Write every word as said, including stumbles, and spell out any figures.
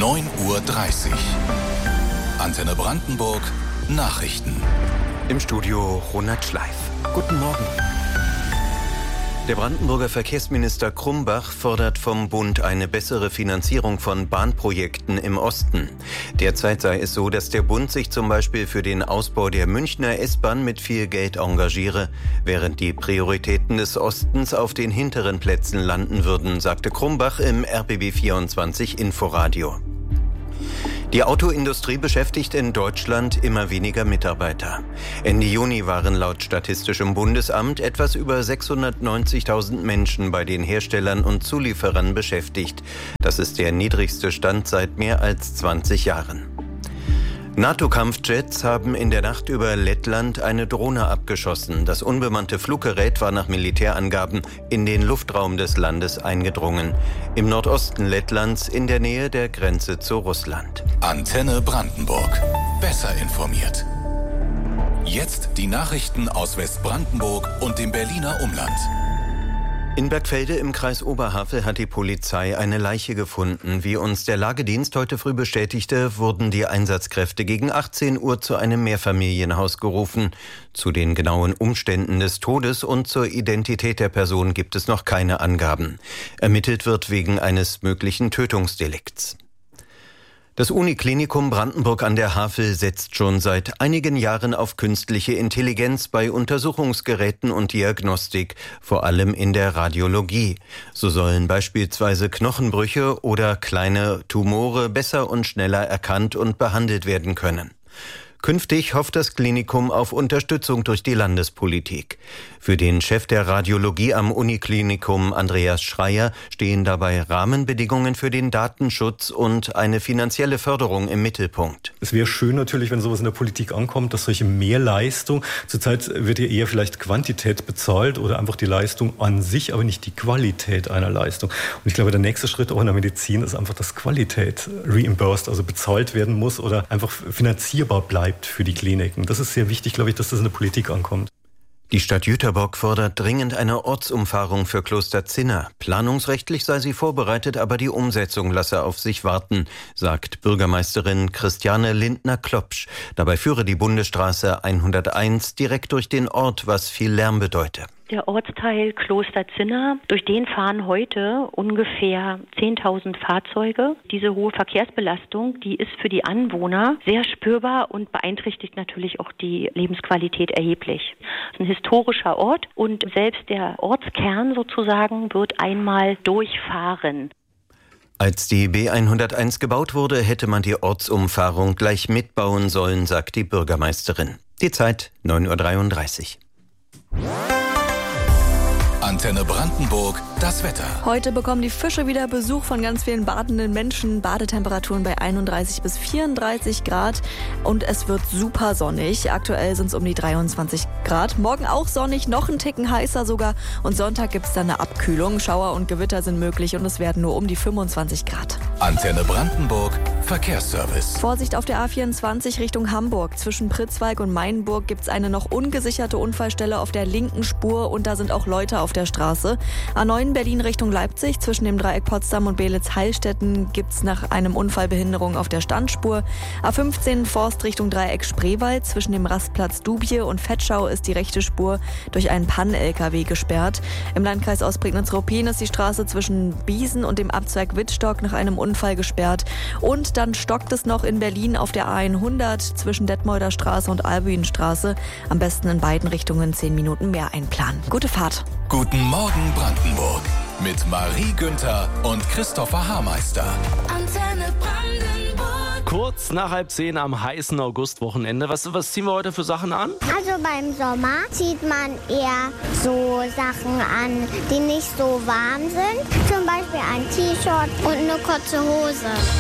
neun Uhr dreißig. Antenne Brandenburg, Nachrichten. Im Studio Ronald Schleif. Guten Morgen. Der Brandenburger Verkehrsminister Krumbach fordert vom Bund eine bessere Finanzierung von Bahnprojekten im Osten. Derzeit sei es so, dass der Bund sich zum Beispiel für den Ausbau der Münchner S-Bahn mit viel Geld engagiere, während die Prioritäten des Ostens auf den hinteren Plätzen landen würden, sagte Krumbach im R B B vierundzwanzig Inforadio. Die Autoindustrie beschäftigt in Deutschland immer weniger Mitarbeiter. Ende Juni waren laut Statistischem Bundesamt etwas über sechshundertneunzigtausend Menschen bei den Herstellern und Zulieferern beschäftigt. Das ist der niedrigste Stand seit mehr als zwanzig Jahren. NATO-Kampfjets haben in der Nacht über Lettland eine Drohne abgeschossen. Das unbemannte Fluggerät war nach Militärangaben in den Luftraum des Landes eingedrungen. Im Nordosten Lettlands in der Nähe der Grenze zu Russland. Antenne Brandenburg. Besser informiert. Jetzt die Nachrichten aus Westbrandenburg und dem Berliner Umland. In Bergfelde im Kreis Oberhavel hat die Polizei eine Leiche gefunden. Wie uns der Lagedienst heute früh bestätigte, wurden die Einsatzkräfte gegen achtzehn Uhr zu einem Mehrfamilienhaus gerufen. Zu den genauen Umständen des Todes und zur Identität der Person gibt es noch keine Angaben. Ermittelt wird wegen eines möglichen Tötungsdelikts. Das Uniklinikum Brandenburg an der Havel setzt schon seit einigen Jahren auf künstliche Intelligenz bei Untersuchungsgeräten und Diagnostik, vor allem in der Radiologie. So sollen beispielsweise Knochenbrüche oder kleine Tumore besser und schneller erkannt und behandelt werden können. Künftig hofft das Klinikum auf Unterstützung durch die Landespolitik. Für den Chef der Radiologie am Uniklinikum, Andreas Schreier, stehen dabei Rahmenbedingungen für den Datenschutz und eine finanzielle Förderung im Mittelpunkt. Es wäre schön natürlich, wenn sowas in der Politik ankommt, dass solche Mehrleistung, zurzeit wird ja eher vielleicht Quantität bezahlt oder einfach die Leistung an sich, aber nicht die Qualität einer Leistung. Und ich glaube, der nächste Schritt auch in der Medizin ist einfach, dass Qualität reimbursed, also bezahlt werden muss oder einfach finanzierbar bleibt für die Kliniken. Das ist sehr wichtig, glaube ich, dass das in der Politik ankommt. Die Stadt Jüterbock fordert dringend eine Ortsumfahrung für Kloster Zinna. Planungsrechtlich sei sie vorbereitet, aber die Umsetzung lasse auf sich warten, sagt Bürgermeisterin Christiane Lindner-Klopsch. Dabei führe die Bundesstraße hunderteins direkt durch den Ort, was viel Lärm bedeute. Der Ortsteil Kloster Zinna, durch den fahren heute ungefähr zehntausend Fahrzeuge. Diese hohe Verkehrsbelastung, die ist für die Anwohner sehr spürbar und beeinträchtigt natürlich auch die Lebensqualität erheblich. Es ist ein historischer Ort und selbst der Ortskern sozusagen wird einmal durchfahren. Als die B hunderteins gebaut wurde, hätte man die Ortsumfahrung gleich mitbauen sollen, sagt die Bürgermeisterin. Die Zeit neun Uhr dreiunddreißig. Antenne Brandenburg, das Wetter. Heute bekommen die Fische wieder Besuch von ganz vielen badenden Menschen. Badetemperaturen bei einunddreißig bis vierunddreißig Grad und es wird super sonnig. Aktuell sind es um die dreiundzwanzig Grad. Morgen auch sonnig, noch einen Ticken heißer sogar. Und Sonntag gibt es dann eine Abkühlung. Schauer und Gewitter sind möglich und es werden nur um die fünfundzwanzig Grad. Antenne Brandenburg, Verkehrsservice. Vorsicht auf der A vierundzwanzig Richtung Hamburg. Zwischen Pritzwalk und Mainburg gibt es eine noch ungesicherte Unfallstelle auf der linken Spur und da sind auch Leute auf der Straße. A neun Berlin Richtung Leipzig. Zwischen dem Dreieck Potsdam und Beelitz-Heilstätten gibt es nach einem Unfall Behinderung auf der Standspur. A fünfzehn Forst Richtung Dreieck Spreewald. Zwischen dem Rastplatz Dubje und Vetschau ist die rechte Spur durch einen Pann-L K W gesperrt. Im Landkreis Ostprignitz-Ruppin ist die Straße zwischen Biesen und dem Abzweig Wittstock nach einem Unfall gesperrt. Und dann stockt es noch in Berlin auf der A hundert zwischen Detmolder Straße und Albuinstraße. Am besten in beiden Richtungen zehn Minuten mehr einplanen. Gute Fahrt. Guten Morgen Brandenburg mit Marie Günther und Christopher Haarmeister. Antenne Brandenburg. Kurz nach halb zehn am heißen Augustwochenende. Was, was ziehen wir heute für Sachen an? Also beim Sommer zieht man eher so Sachen an, die nicht so warm sind. Zum Beispiel ein T-Shirt und eine kurze Hose.